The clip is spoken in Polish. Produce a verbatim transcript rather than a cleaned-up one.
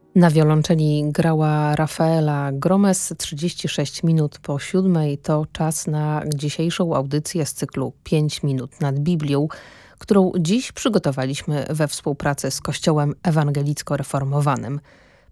Na wiolonczeli grała Rafaela Gromes. trzydzieści sześć minut po siódmej to czas na dzisiejszą audycję z cyklu pięć minut nad Biblią, którą dziś przygotowaliśmy we współpracy z Kościołem Ewangelicko-Reformowanym.